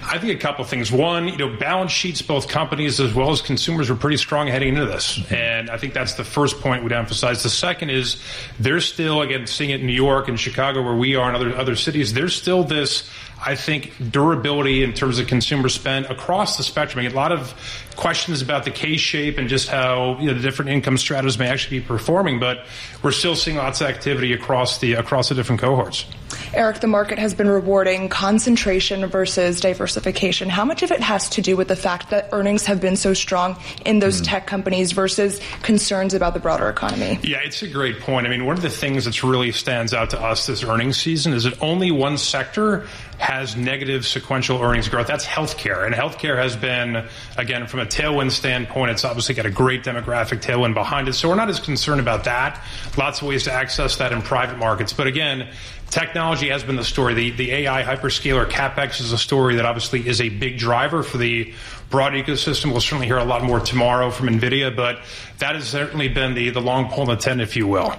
I think a couple of things. One, balance sheets, both companies as well as consumers, were pretty strong heading into this. And I think that's the first point we'd emphasize. The second is there's still, again, seeing it in New York and Chicago where we are and other cities, there's still this, I think, durability in terms of consumer spend across the spectrum. I mean, a lot of questions about the K-shape and just how the different income stratas may actually be performing, but we're still seeing lots of activity across the different cohorts. Eric, the market has been rewarding concentration versus diversification. How much of it has to do with the fact that earnings have been so strong in those tech companies versus concerns about the broader economy? Yeah, it's a great point. I mean, one of the things that really stands out to us this earnings season is that only one sector has negative sequential earnings growth. That's healthcare. And healthcare has been, again, from a tailwind standpoint, it's obviously got a great demographic tailwind behind it. So we're not as concerned about that. Lots of ways to access that in private markets. But again, technology has been the story. The AI hyperscaler CapEx is a story that obviously is a big driver for the broad ecosystem. We'll certainly hear a lot more tomorrow from NVIDIA, but that has certainly been the long pole in the tent, if you will.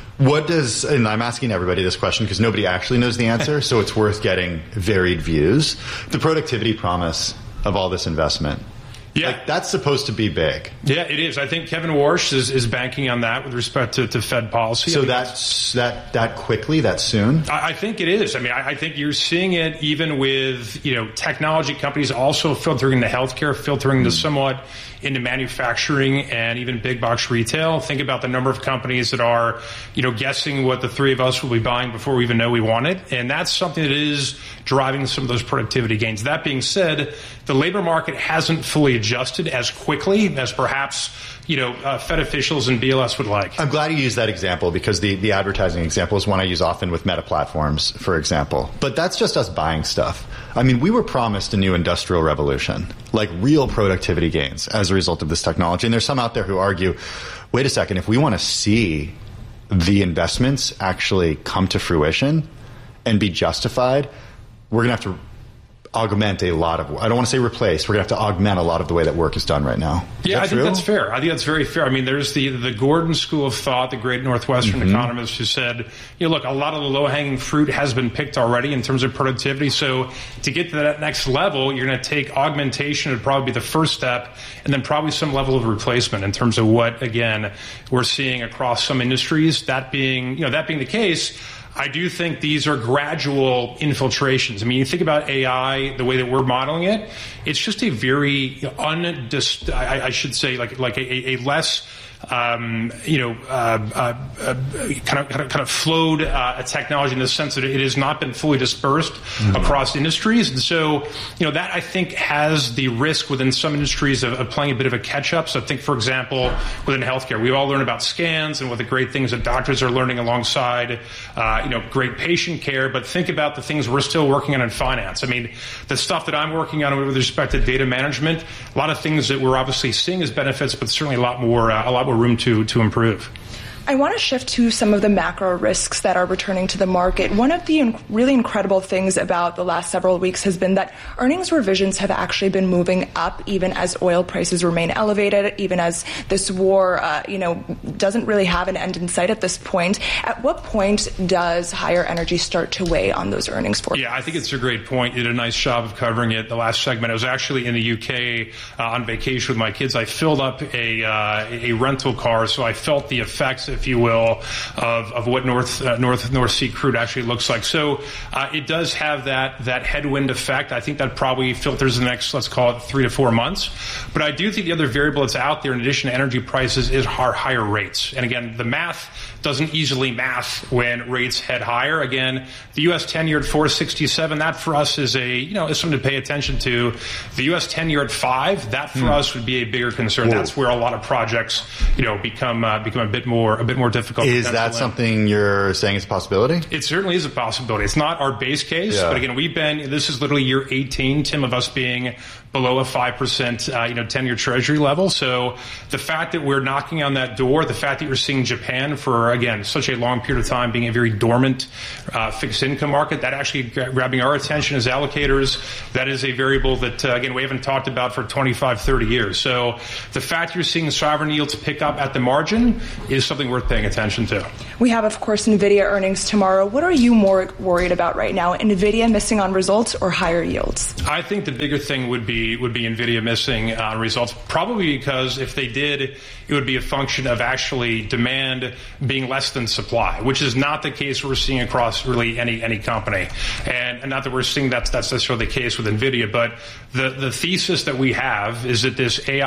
And I'm asking everybody this question because nobody actually knows the answer, so it's worth getting varied views. The productivity promise of all this investment. Yeah, that's supposed to be big. Yeah, it is. I think Kevin Warsh is banking on that with respect to Fed policy. So that's that quickly, that soon? I think it is. I mean, I think you're seeing it even with technology companies also filtering into healthcare, filtering into somewhat into manufacturing and even big box retail. Think about the number of companies that are guessing what the three of us will be buying before we even know we want it, and that's something that is driving some of those productivity gains. That being said, the labor market hasn't fully adjusted as quickly as perhaps Fed officials and BLS would like. I'm glad you used that example because the advertising example is one I use often with Meta Platforms, for example. But that's just us buying stuff. I mean, we were promised a new industrial revolution, like real productivity gains as a result of this technology. And there's some out there who argue, wait a second, if we want to see the investments actually come to fruition and be justified, we're going to have to augment a lot of, I don't want to say replace, we're going to have to augment a lot of the way that work is done right now. Yeah, I think that's fair. I think that's very fair. I mean, there's the Gordon School of Thought, the great Northwestern economist who said, look, a lot of the low-hanging fruit has been picked already in terms of productivity. So to get to that next level, you're going to take augmentation would probably be the first step, and then probably some level of replacement in terms of what, again, we're seeing across some industries. That being the case, I do think these are gradual infiltrations. I mean, you think about AI, the way that we're modeling it, it's just a very I should say like a less kind of flowed technology in the sense that it has not been fully dispersed across industries. And so, that I think has the risk within some industries of playing a bit of a catch up. So I think, for example, within healthcare, we all learn about scans and what the great things that doctors are learning alongside, great patient care. But think about the things we're still working on in finance. I mean, the stuff that I'm working on with respect to data management, a lot of things that we're obviously seeing as benefits, but certainly a lot more room to improve. I want to shift to some of the macro risks that are returning to the market. One of the really incredible things about the last several weeks has been that earnings revisions have actually been moving up even as oil prices remain elevated, even as this war, doesn't really have an end in sight at this point. At what point does higher energy start to weigh on those earnings forecasts? Yeah, I think it's a great point. You did a nice job of covering it the last segment. I was actually in the UK on vacation with my kids. I filled up a rental car, so I felt the effects, if you will, of what North Sea crude actually looks like. So it does have that headwind effect. I think that probably filters the next, let's call it 3 to 4 months. But I do think the other variable that's out there in addition to energy prices is our higher rates. And again, the math doesn't easily math when rates head higher. Again, the U.S. 10-year at 4.67, that for us is is something to pay attention to. The U.S. 10-year at 5, that for us would be a bigger concern. Whoa. That's where a lot of projects, become a bit more difficult. Is that something you're saying is a possibility? It certainly is a possibility. It's not our base case, but again, this is literally year 18, Tim, of us being below a 5%, 10-year Treasury level. So the fact that we're knocking on that door, the fact that you're seeing Japan for, again, such a long period of time being a very dormant fixed income market, that actually grabbing our attention as allocators, that is a variable that, again, we haven't talked about for 25, 30 years. So the fact you're seeing sovereign yields pick up at the margin is something worth paying attention to. We have, of course, NVIDIA earnings tomorrow. What are you more worried about right now? NVIDIA missing on results or higher yields? I think the bigger thing would be NVIDIA missing on results, probably because if they did, it would be a function of actually demand being less than supply, which is not the case we're seeing across really any company. And not that we're seeing that's necessarily the case with NVIDIA, but the thesis that we have is that this AI